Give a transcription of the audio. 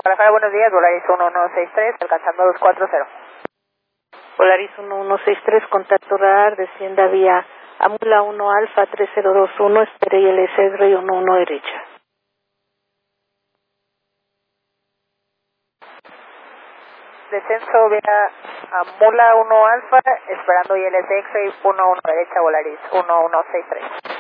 Guadalajara, buenos días, Volaris 1163, alcanzando 240. Volaris 1163, contacto radar, descienda vía Amula 1 Alfa 3021, espere ILS Rey 11 derecha. Descenso vía Amula 1 Alfa, esperando ILS X-Ray 11 derecha, Volaris 1163.